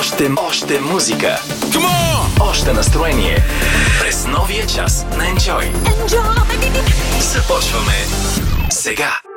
Още музика. Още настроение. През новия час на Enjoy. Започваме сега.